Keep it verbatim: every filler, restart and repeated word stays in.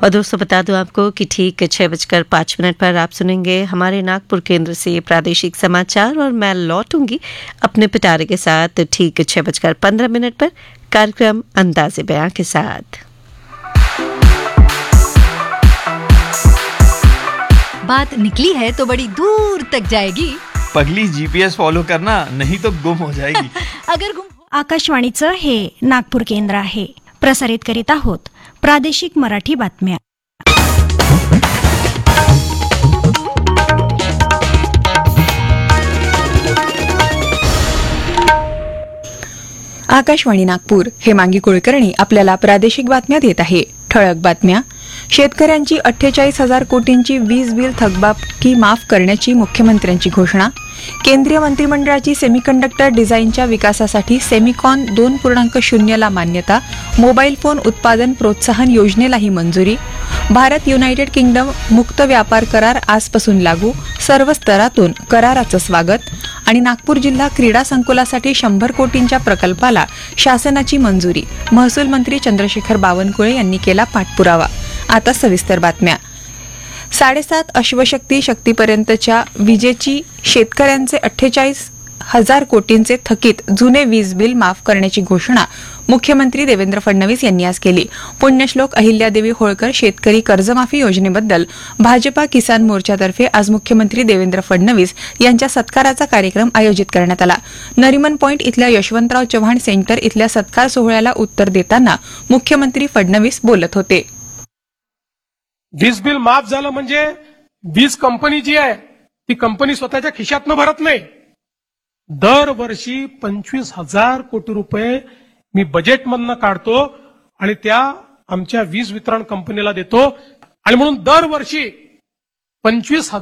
और दोस्तों बता दूं आपको कि ठीक छह बजकर पाँच मिनट पर आप सुनेंगे हमारे नागपुर केंद्र से प्रादेशिक समाचार और मैं लौटूंगी अपने पिटारे के साथ ठीक छह बजकर पंद्रह मिनट पर कार्यक्रम अंदाज़े बयां के साथ। बात निकली है तो बड़ी दूर तक जाएगी। पगली जीपीएस फॉलो करना, नहीं तो गुम हो जाएगी। अगर गुम आकाशवाणीचं हे नागपूर केंद्र आहे. प्रसारित करीत आहोत प्रादेशिक मराठी बातम्या. आकाशवाणी नागपूर. हेमांगी कुलकर्णी आपल्याला प्रादेशिक बातम्या देत आहे. ठळक बातम्या. शेतकऱ्यांची अठ्ठेचाळीस हजार कोटींची वीज बिल थकबाकी माफ करण्याची मुख्यमंत्र्यांची घोषणा. केंद्रीय मंत्रिमंडळाची सेमीकंडक्टर डिझाईनच्या विकासासाठी सेमिकॉन दोन पूर्णांक शून्यला मान्यता. मोबाईल फोन उत्पादन प्रोत्साहन योजनेलाही मंजुरी. भारत युनायटेड किंगडम मुक्त व्यापार करार आजपासून लागू. सर्व स्तरातून कराराचं स्वागत. आणि नागपूर जिल्हा क्रीडा संकुलासाठी शंभर कोटींच्या प्रकल्पाला शासनाची मंजुरी. महसूल मंत्री चंद्रशेखर बावनकुळे यांनी केला पाठपुरावा. आता सविस्तर बातम्या. साडेसात अश्वशक्ती शक्तीपर्यंतच्या विजेची शेतकऱ्यांचे अठ्ठेचाळीस हजार कोटींचे थकीत जुने वीज बिल माफ करण्याची घोषणा मुख्यमंत्री देवेंद्र फडणवीस यांनी आज केली. पुण्यश्लोक अहिल्यादेवी होळकर शेतकरी कर्जमाफी योजनेबद्दल भाजपा किसान मोर्चातर्फे आज मुख्यमंत्री देवेंद्र फडणवीस यांच्या सत्काराचा कार्यक्रम आयोजित करण्यात आला. नरिमन पॉइंट इथल्या यशवंतराव चव्हाण सेंटर इथल्या सत्कार सोहळ्याला उत्तर देताना मुख्यमंत्री फडणवीस बोलत होते. वीज बिल माफ झालं म्हणजे वीज कंपनी जी आहे ती कंपनी स्वतःच्या खिशातनं भरत नाही. दरवर्षी पंचवीस हजार कोटी रुपये मी बजेटमधनं काढतो आणि त्या आमच्या वीज वितरण कंपनीला देतो आणि म्हणून दरवर्षी पंचवीस